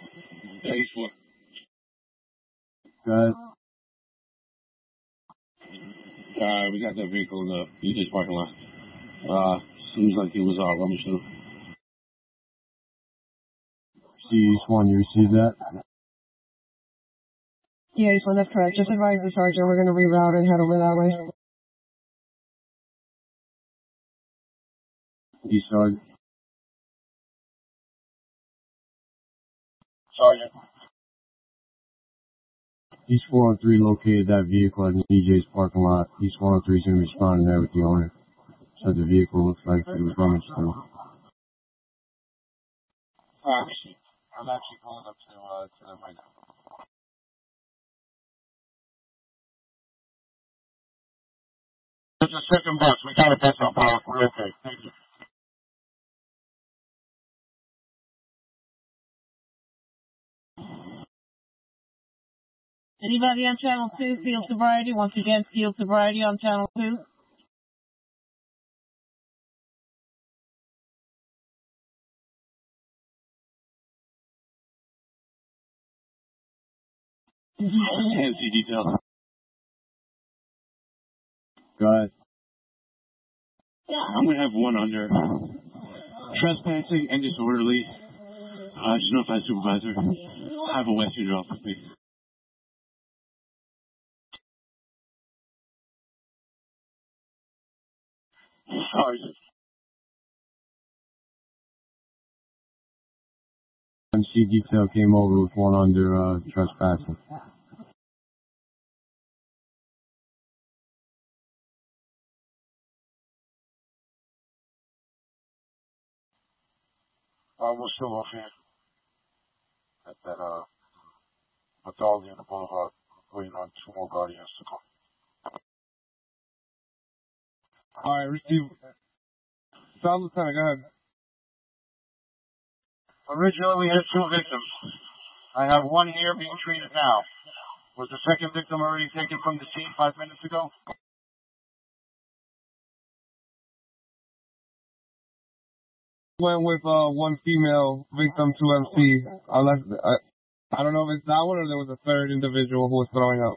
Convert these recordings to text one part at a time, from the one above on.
Yeah, he's one. Good. We got that vehicle in the BJ's parking lot. Seems like it was rummaged through. East 1, you received that? Yeah, East 1, that's correct. Just advise the sergeant we're going to reroute and head over that way. East Sergeant. Sergeant. East 403 located that vehicle at the BJ's parking lot. East 103 is going to be responding there with the owner. So the vehicle looks like it was rummaged through. I'm actually pulling up to them right now. It's a second bus. We got a bus on power. We're okay. Thank you. Anybody on Channel 2, field sobriety? Once again, field sobriety on Channel 2. Can't see details. Go ahead. I'm going to have one under trespassing and disorderly. Just notify supervisor. I have a West Street office, please. Sergeant. MC detail came over with one under trespassing. We're still off here at that Methodology in the Boulevard, waiting on 2 more guardians to come. All right, receive. South Lieutenant, go ahead. Originally, we had 2 victims. I have one here being treated now. Was the second victim already taken from the scene 5 minutes ago? Went with one female victim to MC. I don't know if it's that one or there was a third individual who was throwing up.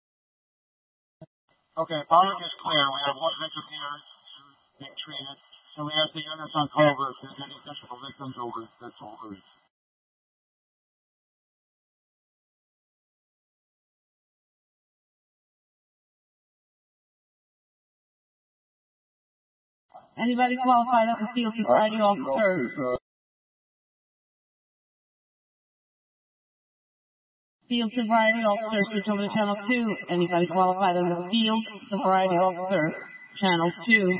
Okay, following is clear. We have one victim here being treated. So we have the units on cover if there's any additional victims over. That's all there is. Anybody qualified as a field sobriety officer? Field sobriety officer, switch over to Channel 2. Anybody qualified as a field sobriety officer, Channel 2.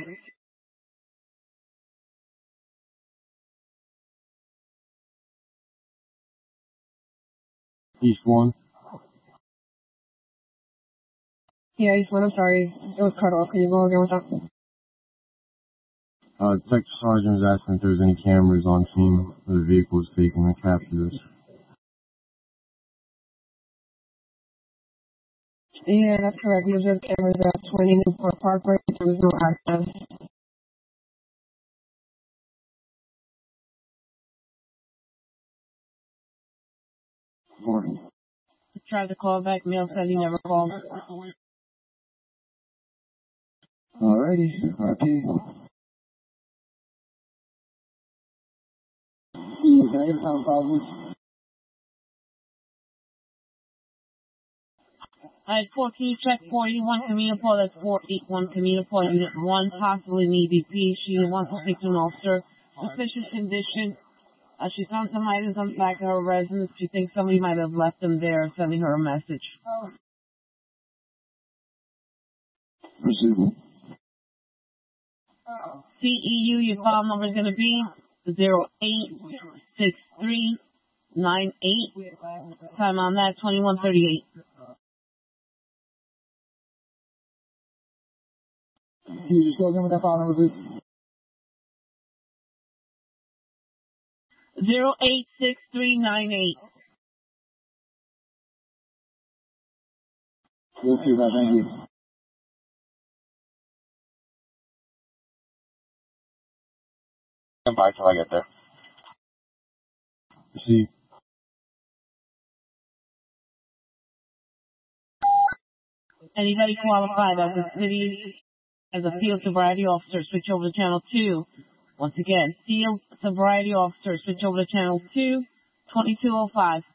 East 1. Yeah, East 1, I'm sorry. It was cut off. Can you go again with that? Detective Sergeant was asking if there's any cameras on scene where the vehicle was taken to capture this. Yeah, that's correct. These are cameras at 20 Newport Parkway. There was no access. Tried to call back. Neil said he never called. Alrighty, RP. Can I get a sound problem? Alright, 14, check 481 Camino Paul. That's 481 Camino Paul. Unit 1, possibly an EDP. She wants to speak to an officer. Suspicious condition. She found some items on the back of her residence. She thinks somebody might have left them there, sending her a message. Proceed. CEU, your file number is going to be 086398. Time on that, 2138. Can you just go again with that file number, please? 086398. We'll see that, thank you. Stand by till I get there. See. Anybody qualified as a city, as a field sobriety officer, switch over to channel 2. Once again, field sobriety officer, switch over to channel 2, 2205.